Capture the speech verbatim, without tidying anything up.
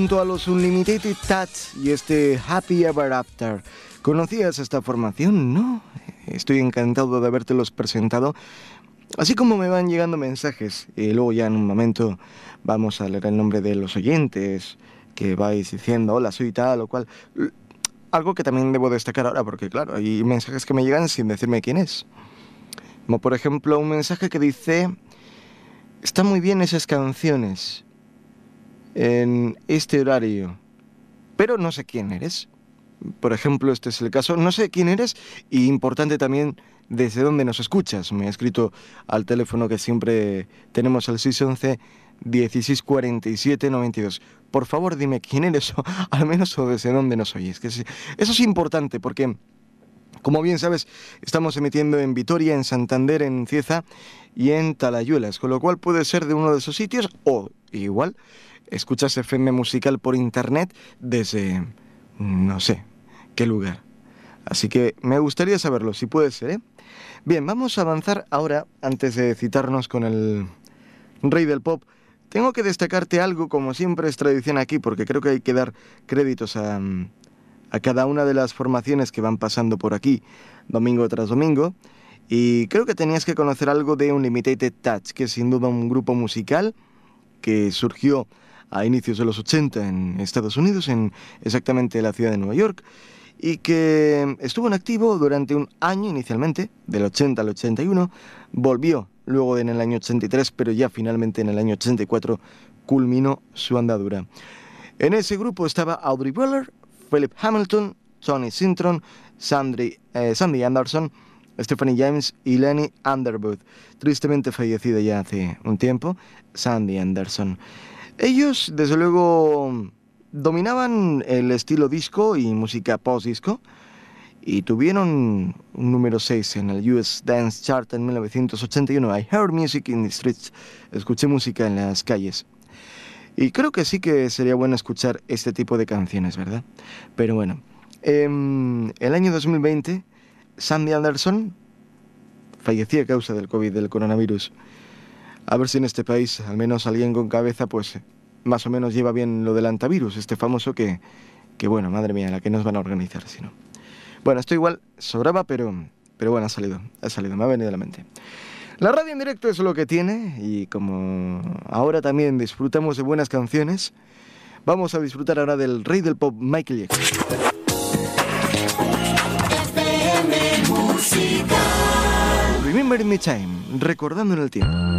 Junto a los Unlimited Touch y este Happy Ever After. ¿Conocías esta formación? ¿No? Estoy encantado de habértelos presentado. Así como me van llegando mensajes, y luego ya en un momento vamos a leer el nombre de los oyentes, que vais diciendo, hola, soy tal o cual. Algo que también debo destacar ahora, porque claro, hay mensajes que me llegan sin decirme quién es. Como por ejemplo un mensaje que dice, están muy bien esas canciones en este horario, pero no sé quién eres. Por ejemplo, este es el caso, no sé quién eres y importante también desde dónde nos escuchas. Me ha escrito al teléfono que siempre tenemos, al seis once, dieciséis cuarenta y siete noventa y dos. Por favor, dime quién eres o al menos o desde dónde nos oyes. Que eso es importante porque, como bien sabes, estamos emitiendo en Vitoria, en Santander, en Cieza y en Talayuelas, con lo cual puede ser de uno de esos sitios o igual escuchas F M Musical por internet desde no sé qué lugar. Así que me gustaría saberlo, si puede ser, ¿eh? Bien, vamos a avanzar ahora, antes de citarnos con el rey del pop. Tengo que destacarte algo, como siempre es tradición aquí, porque creo que hay que dar créditos a, a cada una de las formaciones que van pasando por aquí, domingo tras domingo. Y creo que tenías que conocer algo de Unlimited Touch, que es sin duda un grupo musical que surgió a inicios de los ochenta en Estados Unidos, en exactamente la ciudad de Nueva York, y que estuvo en activo durante un año inicialmente, del ochenta al ochenta y uno, volvió luego en el año ochenta y tres, pero ya finalmente en el año ochenta y cuatro culminó su andadura. En ese grupo estaba Audrey Weller, Philip Hamilton, Tony Sintron, Sandy, eh, Sandy Anderson, Stephanie James y Lenny Underwood, tristemente fallecida ya hace un tiempo, Sandy Anderson. Ellos, desde luego, dominaban el estilo disco y música post-disco y tuvieron un número seis en el U S Dance Chart en mil novecientos ochenta y uno. I heard music in the streets. Escuché música en las calles. Y creo que sí que sería bueno escuchar este tipo de canciones, ¿verdad? Pero bueno, en el año dos mil veinte, Sandy Anderson fallecía a causa del COVID, del coronavirus. A ver si en este país, al menos alguien con cabeza, pues más o menos lleva bien lo del antivirus, este famoso que, que bueno, madre mía, la que nos van a organizar, si no. Bueno, esto igual sobraba, pero, pero bueno, ha salido, ha salido, me ha venido a la mente. La radio en directo es lo que tiene, y como ahora también disfrutamos de buenas canciones, vamos a disfrutar ahora del rey del pop, Michael Jackson. Remember Me Time, recordando en el tiempo.